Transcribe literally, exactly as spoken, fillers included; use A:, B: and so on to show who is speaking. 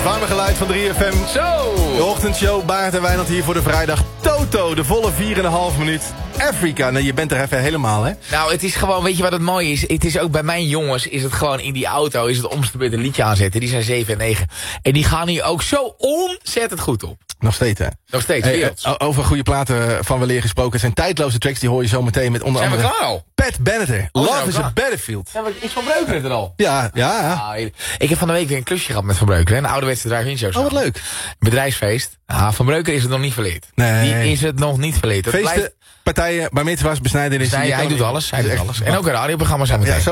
A: warme geluid van drie F M.
B: Zo!
A: De ochtendshow, Baart en Wijnand hier voor de vrijdag. Toto, de volle vier komma vijf minuut. Afrika, nou je bent er even helemaal, hè?
B: Nou, het is gewoon, weet je wat het mooie is? Het is ook bij mijn jongens, is het gewoon in die auto, is het om te beurt een liedje aanzetten. Die zijn zeven en negen. En die gaan hier ook zo ontzettend goed op.
A: Nog steeds, hè?
B: Nog steeds,
A: Hey,
B: werelds.
A: uh, over goede platen van weleer gesproken. Het zijn tijdloze tracks, die hoor je zo meteen met onder
B: Zijn we
A: andere...
B: klaar al?
A: Pat Benatar,
B: Oh,
A: Love
B: zijn we
A: is a
B: klaar?
A: Battlefield.
B: Ja, maar is Van Breukelen er al?
A: Ja, ja.
B: Ah, ik heb van de week weer een klusje gehad met Van Breukelen. Een ouderwetse drive-in show.
A: Oh, wat leuk.
B: Bedrijfsfeest. Ah, Van Breukelen is het nog niet verleerd.
A: Nee.
B: Die is het nog niet verleerd. Dat
A: Feesten,
B: blijft...
A: partijen, bar mitzwas, besnijdenis.
B: Nee,
A: Je
B: hij
A: kan-
B: doet alles. Hij
A: Het is
B: doet
A: echt-
B: alles. En ook een radioprogramma zo meteen.
A: Ja, zo